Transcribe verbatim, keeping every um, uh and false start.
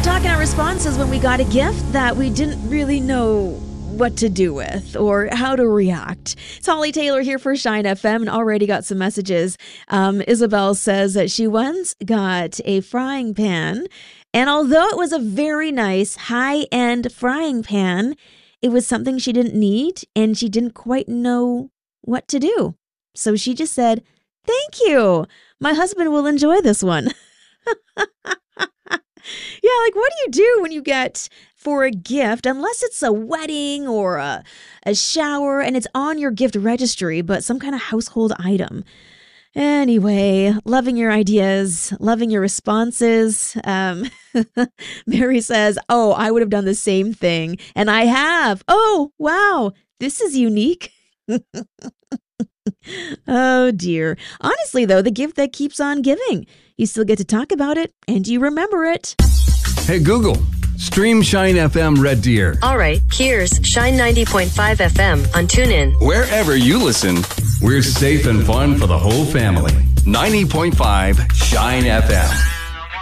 talking our responses when we got a gift that we didn't really know what to do with or how to react. It's Holly Taylor here for Shine F M and already got some messages. Um, Isabel says that she once got a frying pan, and although it was a very nice high-end frying pan, it was something she didn't need and she didn't quite know what to do. So she just said, "Thank you. My husband will enjoy this one." Yeah, like what do you do when you get for a gift, unless it's a wedding or a, a shower and it's on your gift registry, but some kind of household item. Anyway, loving your ideas, loving your responses. Um, Mary says, oh, I would have done the same thing. And I have. Oh, wow. This is unique. Oh, dear. Honestly, though, the gift that keeps on giving. You still get to talk about it, and you remember it. Hey, Google, stream Shine F M Red Deer. All right, here's Shine ninety point five F M on TuneIn. Wherever you listen, we're safe and fun for the whole family. ninety point five Shine F M.